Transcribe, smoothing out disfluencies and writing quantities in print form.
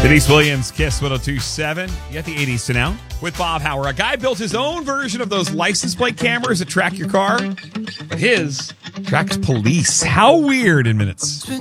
Denise Williams, Kiss 102.7. You got the 80s to now with Bob Hauer. A guy built his own version of those license plate cameras that track your car, but his tracks police. How weird in minutes.